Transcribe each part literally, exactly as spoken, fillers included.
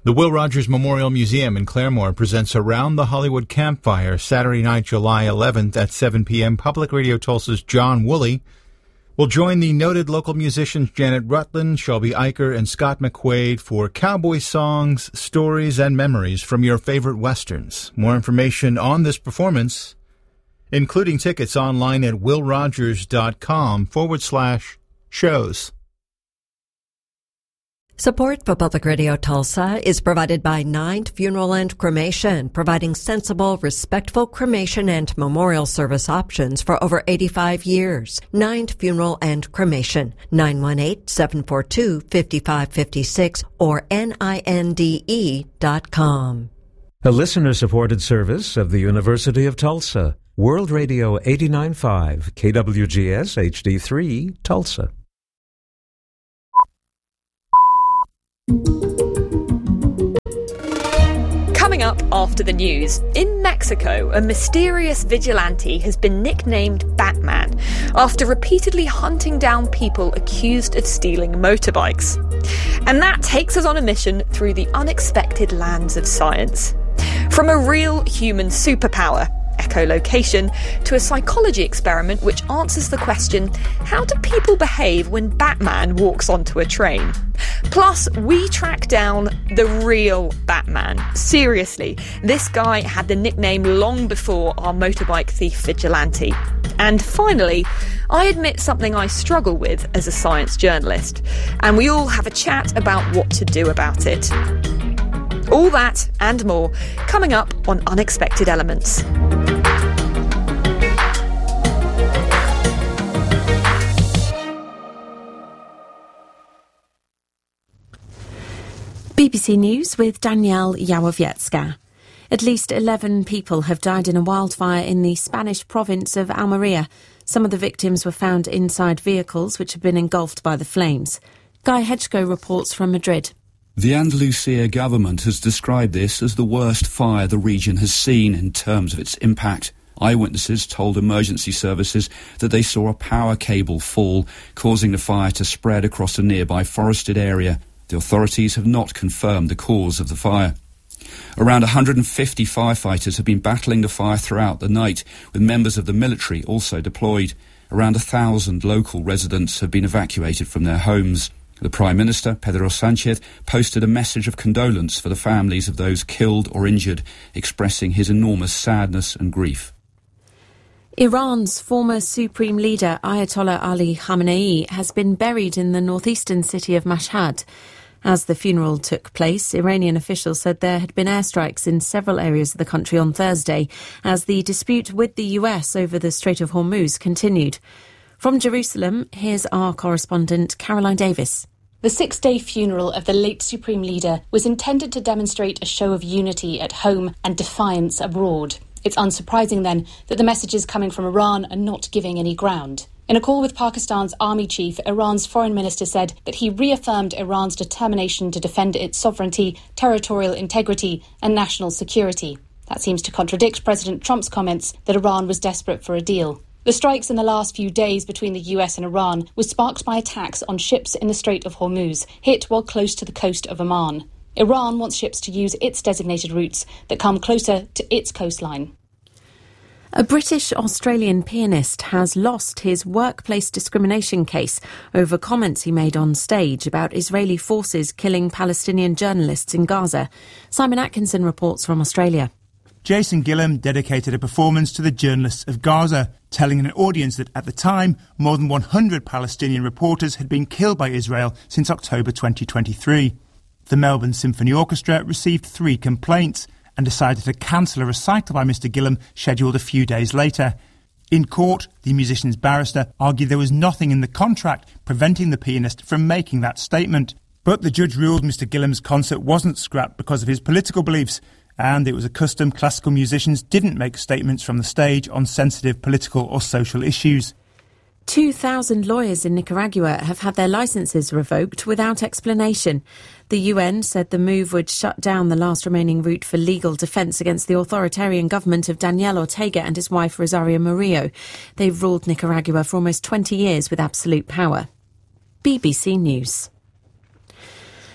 The Will Rogers Memorial Museum in Claremore presents Around the Hollywood Campfire, Saturday night, July eleventh at seven p.m. Public Radio Tulsa's John Woolley will join the noted local musicians Janet Rutland, Shelby Eicher, and Scott McQuaid for cowboy songs, stories, and memories from your favorite westerns. More information on this performance, including tickets, online at willrogers.com forward slash shows. Support for Public Radio Tulsa is provided by Ninth Funeral and Cremation, providing sensible, respectful cremation and memorial service options for over eighty-five years. Ninth Funeral and Cremation, nine one eight, seven four two, five five five six or N I N D E dot com. A listener-supported service of the University of Tulsa. World Radio eighty-nine point five, K W G S H D three, Tulsa. Coming up after the news, in Mexico, a mysterious vigilante has been nicknamed Batman after repeatedly hunting down people accused of stealing motorbikes. And that takes us on a mission through the unexpected lands of science. From a real human superpower, echolocation, to a psychology experiment which answers the question, how do people behave when Batman walks onto a train? Plus, we track down the real Batman. Seriously, this guy had the nickname long before our motorbike thief vigilante. And finally, I admit something I struggle with as a science journalist, and we all have a chat about what to do about it. All that and more coming up on Unexpected Elements. B B C News with Danielle Yałowiecka. At least eleven people have died in a wildfire in the Spanish province of Almería. Some of the victims were found inside vehicles which had been engulfed by the flames. Guy Hedgecoe reports from Madrid. The Andalusia government has described this as the worst fire the region has seen in terms of its impact. Eyewitnesses told emergency services that they saw a power cable fall, causing the fire to spread across a nearby forested area. The authorities have not confirmed the cause of the fire. Around one hundred fifty firefighters have been battling the fire throughout the night, with members of the military also deployed. Around a thousand local residents have been evacuated from their homes. The Prime Minister, Pedro Sánchez, posted a message of condolence for the families of those killed or injured, expressing his enormous sadness and grief. Iran's former supreme leader, Ayatollah Ali Khamenei, has been buried in the northeastern city of Mashhad. As the funeral took place, Iranian officials said there had been airstrikes in several areas of the country on Thursday, as the dispute with the U S over the Strait of Hormuz continued. From Jerusalem, here's our correspondent, Caroline Davis. The six-day funeral of the late Supreme Leader was intended to demonstrate a show of unity at home and defiance abroad. It's unsurprising, then, that the messages coming from Iran are not giving any ground. In a call with Pakistan's army chief, Iran's foreign minister said that he reaffirmed Iran's determination to defend its sovereignty, territorial integrity and national security. That seems to contradict President Trump's comments that Iran was desperate for a deal. The strikes in the last few days between the U S and Iran were sparked by attacks on ships in the Strait of Hormuz, hit while close to the coast of Oman. Iran wants ships to use its designated routes that come closer to its coastline. A British-Australian pianist has lost his workplace discrimination case over comments he made on stage about Israeli forces killing Palestinian journalists in Gaza. Simon Atkinson reports from Australia. Jason Gillam dedicated a performance to the journalists of Gaza, telling an audience that at the time, more than one hundred Palestinian reporters had been killed by Israel since October twenty twenty-three. The Melbourne Symphony Orchestra received three complaints and decided to cancel a recital by Mister Gillam scheduled a few days later. In court, the musician's barrister argued there was nothing in the contract preventing the pianist from making that statement. But the judge ruled Mister Gillam's concert wasn't scrapped because of his political beliefs, and it was a custom classical musicians didn't make statements from the stage on sensitive political or social issues. two thousand lawyers in Nicaragua have had their licences revoked without explanation. The U N said the move would shut down the last remaining route for legal defence against the authoritarian government of Daniel Ortega and his wife Rosario Murillo. They've ruled Nicaragua for almost twenty years with absolute power. B B C News.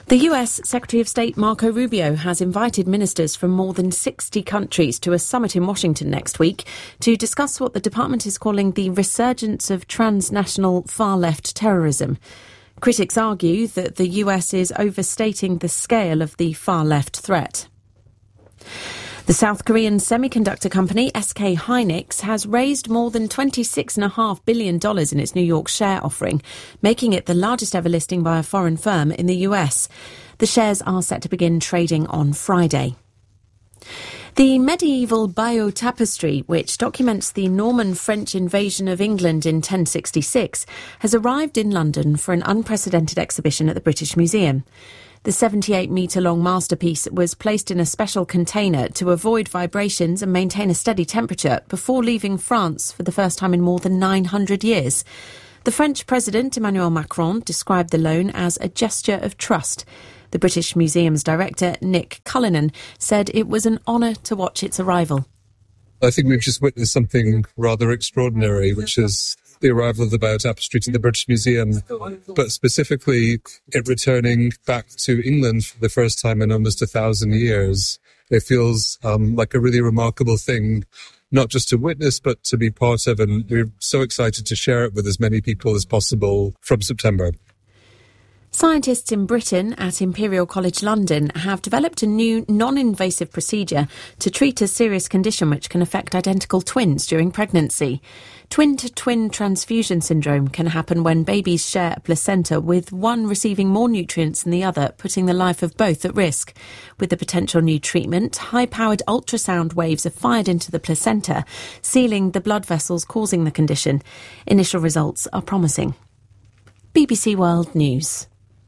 The U S Secretary of State Marco Rubio has invited ministers from more than sixty countries to a summit in Washington next week to discuss what the department is calling the resurgence of transnational far-left terrorism. Critics argue that the U S is overstating the scale of the far-left threat. The South Korean semiconductor company S K Hynix has raised more than twenty-six point five billion dollars in its New York share offering, making it the largest ever listing by a foreign firm in the U S. The shares are set to begin trading on Friday. The medieval Bayeux Tapestry, which documents the Norman French invasion of England in ten sixty-six, has arrived in London for an unprecedented exhibition at the British Museum. The seventy-eight metre long masterpiece was placed in a special container to avoid vibrations and maintain a steady temperature before leaving France for the first time in more than nine hundred years. The French President Emmanuel Macron described the loan as a gesture of trust. The British Museum's director, Nick Cullinan, said it was an honour to watch its arrival. I think we've just witnessed something rather extraordinary, which is the arrival of the Bayeux Tapestry to the British Museum, but specifically it returning back to England for the first time in almost a thousand years. It feels um, like a really remarkable thing, not just to witness, but to be part of, and we're so excited to share it with as many people as possible from September. Scientists in Britain at Imperial College London have developed a new non-invasive procedure to treat a serious condition which can affect identical twins during pregnancy. Twin-to-twin transfusion syndrome can happen when babies share a placenta, with one receiving more nutrients than the other, putting the life of both at risk. With the potential new treatment, high-powered ultrasound waves are fired into the placenta, sealing the blood vessels causing the condition. Initial results are promising. B B C World News.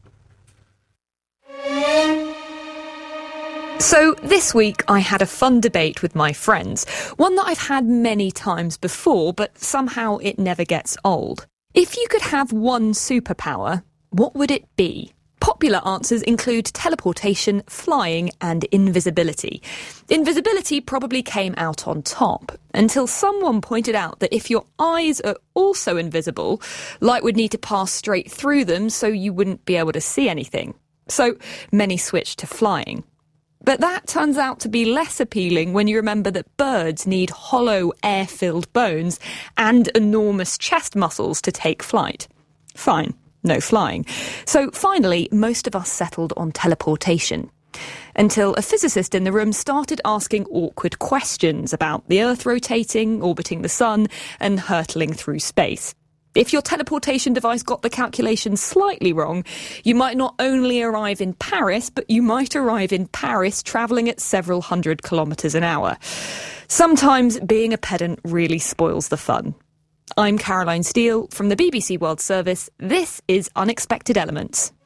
So this week I had a fun debate with my friends, one that I've had many times before, but somehow it never gets old. If you could have one superpower, what would it be? Popular answers include teleportation, flying and invisibility. Invisibility probably came out on top, until someone pointed out that if your eyes are also invisible, light would need to pass straight through them so you wouldn't be able to see anything. So many switched to flying. But that turns out to be less appealing when you remember that birds need hollow, air-filled bones and enormous chest muscles to take flight. Fine, no flying. So finally, most of us settled on teleportation. Until a physicist in the room started asking awkward questions about the Earth rotating, orbiting the sun, and hurtling through space. If your teleportation device got the calculations slightly wrong, you might not only arrive in Paris, but you might arrive in Paris travelling at several hundred kilometres an hour. Sometimes being a pedant really spoils the fun. I'm Caroline Steele from the B B C World Service. This is Unexpected Elements.